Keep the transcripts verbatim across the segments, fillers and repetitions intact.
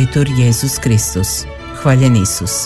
Laudetur Jesus Christus. Hvaljen Isus.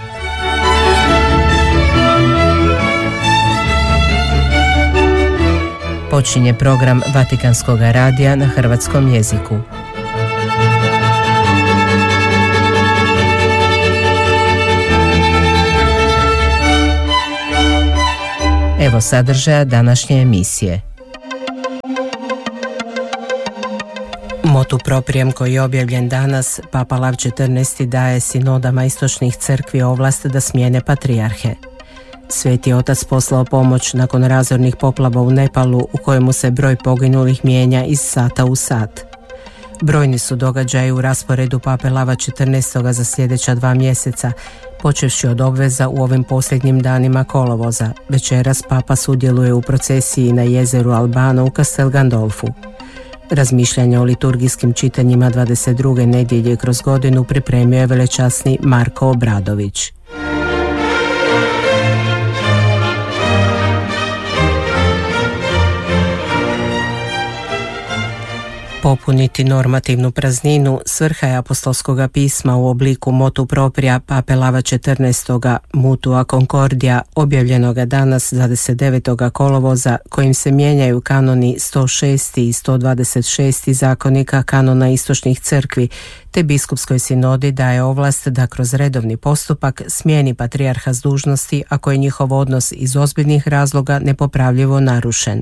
Počinje program Vatikanskog radija na hrvatskom jeziku. Evo sadržaja današnje emisije. Motu proprijem koji je objavljen danas, Papa Lav četrnaesti daje sinodama istočnih crkvi ovlast da smijene patrijarhe. Sveti otac poslao pomoć nakon razornih poplava u Nepalu u kojemu se broj poginulih mijenja iz sata u sat. Brojni su događaji u rasporedu Pape Lava četrnaestog za sljedeća dva mjeseca, počevši od obveza u ovim posljednjim danima kolovoza. Večeras Papa sudjeluje u procesiji na jezeru Albano u Castel Gandolfu. Razmišljanje o liturgijskim čitanjima dvadeset druge nedjelje kroz godinu pripremio je velečasni Marko Obradović. Popuniti normativnu prazninu svrha je apostolskoga pisma u obliku motu proprija Pape Lava četrnaestog Mutua Concordia, objavljenoga danas dvadeset devetog kolovoza, kojim se mijenjaju kanoni sto šest i sto dvadeset šest zakonika kanona istočnih crkvi, te biskupskoj sinodi daje ovlast da kroz redovni postupak smijeni patrijarha s dužnosti ako je njihov odnos iz ozbiljnih razloga nepopravljivo narušen.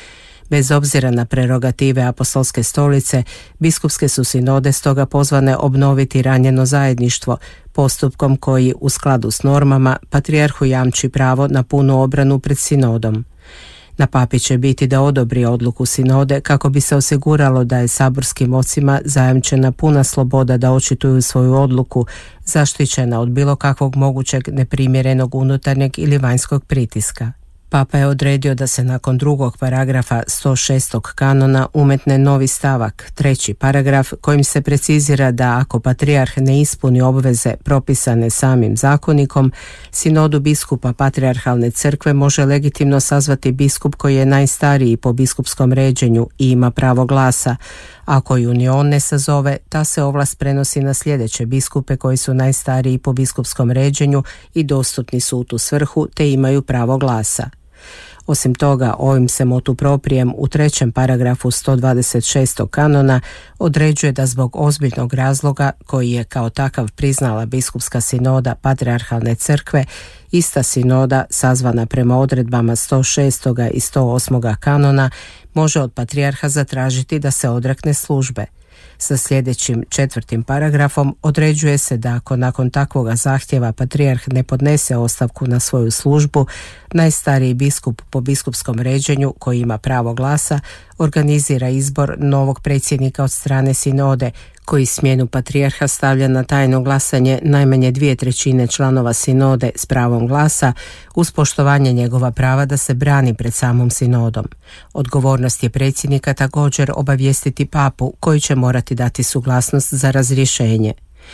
Bez obzira na prerogative apostolske stolice, biskupske su sinode stoga pozvane obnoviti ranjeno zajedništvo, postupkom koji, u skladu s normama, patrijarhu jamči pravo na punu obranu pred sinodom. Na papi će biti da odobri odluku sinode kako bi se osiguralo da je saborskim ocima zajamčena puna sloboda da očituju svoju odluku, zaštićena od bilo kakvog mogućeg neprimjerenog unutarnjeg ili vanjskog pritiska. Papa je odredio da se nakon drugog paragrafa sto šestog kanona umetne novi stavak, treći paragraf, kojim se precizira da ako patrijarh ne ispuni obveze propisane samim zakonikom, sinodu biskupa patrijarhalne crkve može legitimno sazvati biskup koji je najstariji po biskupskom ređenju i ima pravo glasa. Ako ju ni on ne sazove, ta se ovlast prenosi na sljedeće biskupe koji su najstariji po biskupskom ređenju i dostupni su u tu svrhu te imaju pravo glasa. Osim toga, ovim se motu proprijem u trećem paragrafu sto dvadeset šestog kanona određuje da zbog ozbiljnog razloga koji je kao takav priznala biskupska sinoda patrijarhalne crkve, ista sinoda sazvana prema odredbama sto šestog i sto osmog kanona može od patrijarha zatražiti da se odrekne službe. Sa sljedećim četvrtim paragrafom određuje se da ako nakon takvoga zahtjeva patrijarh ne podnese ostavku na svoju službu, najstariji biskup po biskupskom ređenju koji ima pravo glasa organizira izbor novog predsjednika od strane sinode, koji smjenu patrijarha stavlja na tajno glasanje najmanje dvije trećine članova sinode s pravom glasa, uz poštovanje njegova prava da se brani pred samom sinodom. Odgovornost je predsjednika također obavijestiti papu, koji će morati dati suglasnost za razrješenje.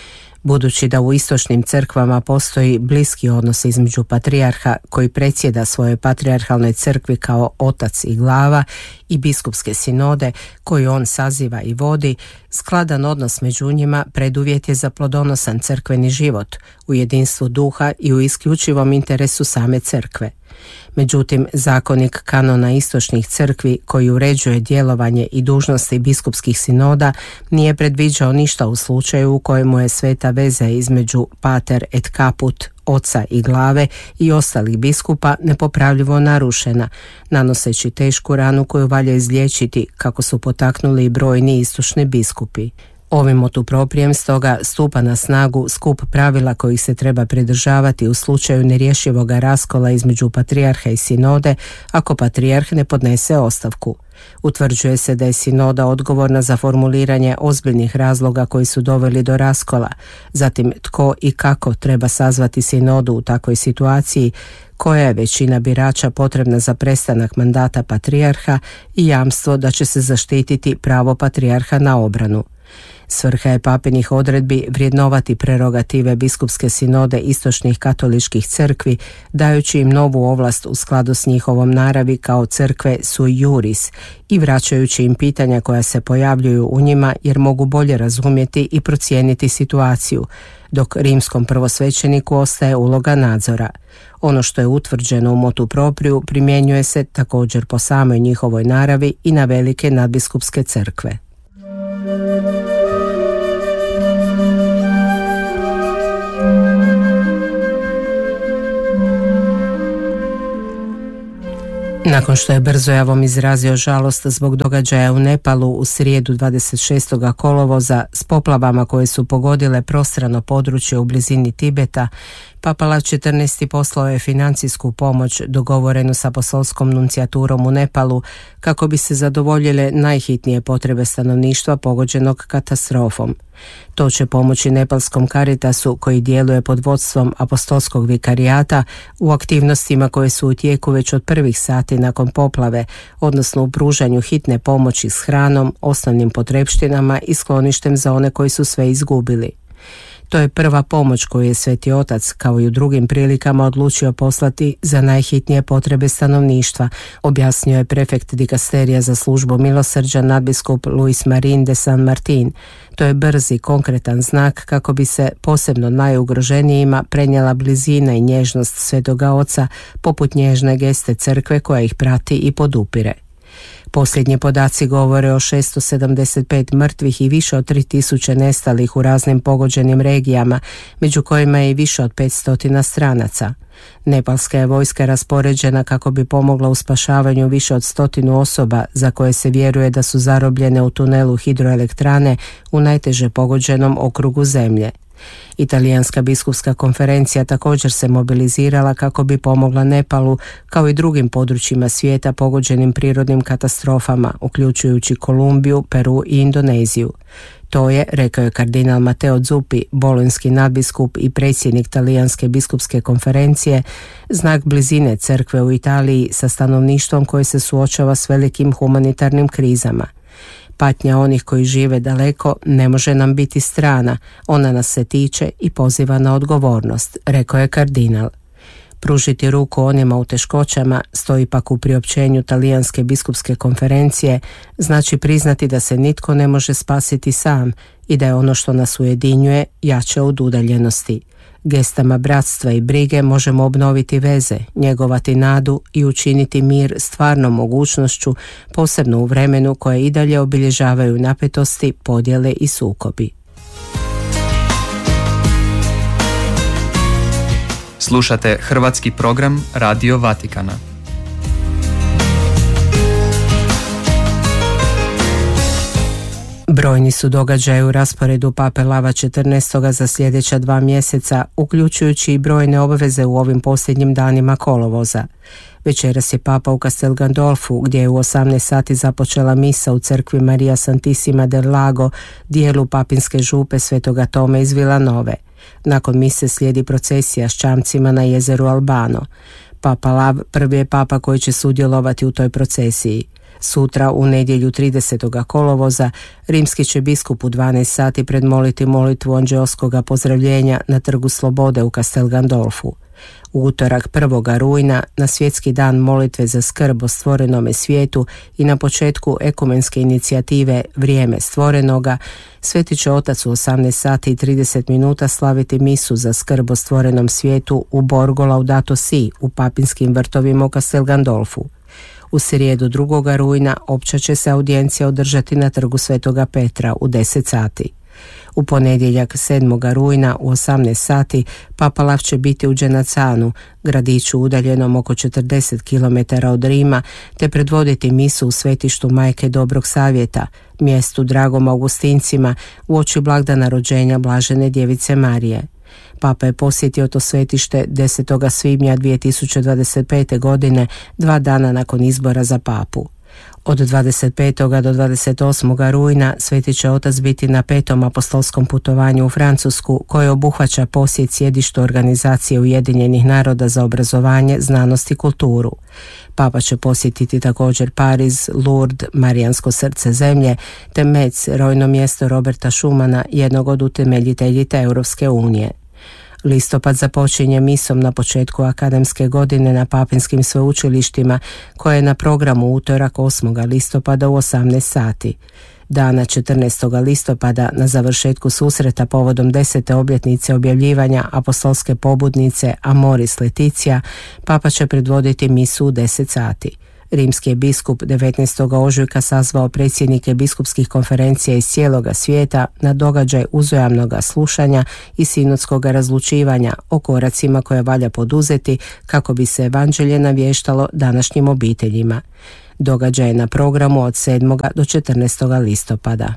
Budući da u istočnim crkvama postoji bliski odnos između patrijarha koji predsjeda svojoj patrijarhalnoj crkvi kao otac i glava i biskupske sinode koju on saziva i vodi, skladan odnos među njima preduvjet je za plodonosan crkveni život u jedinstvu duha i u isključivom interesu same crkve. Međutim, zakonik kanona istočnih crkvi koji uređuje djelovanje i dužnosti biskupskih sinoda nije predviđao ništa u slučaju u kojemu je sveta veza između pater et caput, oca i glave i ostalih biskupa nepopravljivo narušena, nanoseći tešku ranu koju valja izliječiti, kako su potaknuli i brojni istočni biskupi. Ovim motu proprijem stoga stupa na snagu skup pravila kojih se treba pridržavati u slučaju nerješivoga raskola između patrijarha i sinode ako patrijarh ne podnese ostavku. Utvrđuje se da je sinoda odgovorna za formuliranje ozbiljnih razloga koji su doveli do raskola, zatim tko i kako treba sazvati sinodu u takvoj situaciji, koja je većina birača potrebna za prestanak mandata patrijarha i jamstvo da će se zaštititi pravo patrijarha na obranu. Svrha je papinih odredbi vrijednovati prerogative biskupske sinode istočnih katoličkih crkvi, dajući im novu ovlast u skladu s njihovom naravi kao crkve sui juris i vraćajući im pitanja koja se pojavljuju u njima jer mogu bolje razumjeti i procijeniti situaciju, dok rimskom prvosvećeniku ostaje uloga nadzora. Ono što je utvrđeno u motu propriju primjenjuje se također po samoj njihovoj naravi i na velike nadbiskupske crkve. Nakon što je Brzojavom izrazio žalost zbog događaja u Nepalu u srijedu dvadeset šestog kolovoza s poplavama koje su pogodile prostrano područje u blizini Tibeta, Papa Lav četrnaesti poslao je financijsku pomoć dogovorenu sa apostolskom nuncijaturom u Nepalu kako bi se zadovoljile najhitnije potrebe stanovništva pogođenog katastrofom. To će pomoći nepalskom Caritasu koji djeluje pod vodstvom apostolskog vikarijata u aktivnostima koje su u tijeku već od prvih sati nakon poplave, odnosno u pružanju hitne pomoći s hranom, osnovnim potrepštinama i skloništem za one koji su sve izgubili. To je prva pomoć koju je Sveti Otac, kao i u drugim prilikama, odlučio poslati za najhitnije potrebe stanovništva, objasnio je prefekt dikasterija za službu milosrđa nadbiskup Luis Marin de San Martin. To je brzi, konkretan znak kako bi se posebno najugroženijima prenijela blizina i nježnost Svetoga Oca, poput nježne geste crkve koja ih prati i podupire. Posljednji podaci govore o šesto sedamdeset pet mrtvih i više od tri tisuće nestalih u raznim pogođenim regijama, među kojima je i više od petsto stranaca. Nepalska je vojska raspoređena kako bi pomogla u spašavanju više od stotinu osoba za koje se vjeruje da su zarobljene u tunelu hidroelektrane u najteže pogođenom okrugu zemlje. Italijanska biskupska konferencija također se mobilizirala kako bi pomogla Nepalu kao i drugim područjima svijeta pogođenim prirodnim katastrofama, uključujući Kolumbiju, Peru i Indoneziju. To je, rekao je kardinal Matteo Zuppi, bolonjski nadbiskup i predsjednik Talijanske biskupske konferencije, znak blizine crkve u Italiji sa stanovništvom koje se suočava s velikim humanitarnim krizama. Patnja onih koji žive daleko ne može nam biti strana, ona nas se tiče i poziva na odgovornost, rekao je kardinal. Pružiti ruku onima u teškoćama, stoji pak u priopćenju Talijanske biskupske konferencije, znači priznati da se nitko ne može spasiti sam i da je ono što nas ujedinjuje jače od udaljenosti. Gestama bratstva i brige možemo obnoviti veze, njegovati nadu i učiniti mir stvarnom mogućnošću, posebno u vremenu koje i dalje obilježavaju napetosti, podjele i sukobi. Slušate hrvatski program Radio Vatikana. Brojni su događaji u rasporedu Pape Lava četrnaestog za sljedeća dva mjeseca, uključujući i brojne obveze u ovim posljednjim danima kolovoza. Večeras je Papa u Castel Gandolfu, gdje je u osamnaest sati započela misa u crkvi Maria Santissima del Lago, dijelu papinske župe Svetoga Tome iz Vilanove. Nakon mise slijedi procesija s čamcima na jezeru Albano. Papa Lav prvi je papa koji će sudjelovati u toj procesiji. Sutra, u nedjelju tridesetog kolovoza, rimski će biskup u dvanaest sati predmoliti molitvu anđeoskoga pozdravljenja na Trgu Slobode u Castel Gandolfu. U utorak prvog rujna, na svjetski dan molitve za skrb o stvorenome svijetu i na početku ekumenske inicijative Vrijeme stvorenoga, Sveti će Otac u osamnaest sati i trideset minuta slaviti misu za skrb o stvorenom svijetu u Borgo Laudato Si u papinskim vrtovima u Castel Gandolfu. U srijedu drugog rujna opća će se audijencija održati na Trgu Svetoga Petra u deset sati. U ponedjeljak sedmog rujna u osamnaest sati Papa Lav će biti u Genazzanu, gradiću udaljenom oko četrdeset kilometara od Rima, te predvoditi misu u svetištu Majke Dobrog Savjeta, mjestu dragom Augustincima, uoči blagdana rođenja Blažene Djevice Marije. Papa je posjetio to svetište desetog svibnja dvije tisuće dvadeset pete. godine, dva dana nakon izbora za papu. Od dvadeset petog do dvadeset osmog rujna Sveti će otac biti na petom apostolskom putovanju u Francusku, koje obuhvaća posjet sjedištu Organizacije Ujedinjenih naroda za obrazovanje, znanost i kulturu. Papa će posjetiti također Pariz, Lourdes, Marijansko srce zemlje, te Metz, rojno mjesto Roberta Schumana, jednog od utemeljiteljica Europske unije. Listopad započinje misom na početku akademske godine na papinskim sveučilištima, koje je na programu utorak osmog listopada u osamnaest sati. Dana četrnaestog listopada, na završetku susreta povodom desete obljetnice objavljivanja apostolske pobudnice Amoris Laetitia, Papa će predvoditi misu u deset sati. Rimski je biskup devetnaestog ožujka sazvao predsjednike biskupskih konferencija iz cijeloga svijeta na događaj uzajamnog slušanja i sinodskog razlučivanja o koracima koje valja poduzeti kako bi se evanđelje navještalo današnjim obiteljima. Događaj je na programu od sedmog do četrnaestog listopada.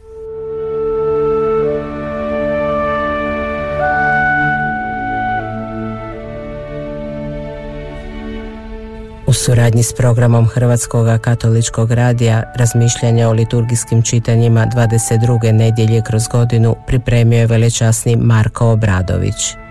U suradnji s programom Hrvatskog katoličkog radija razmišljanja o liturgijskim čitanjima dvadeset druge nedjelje kroz godinu pripremio je velečasni Marko Obradović.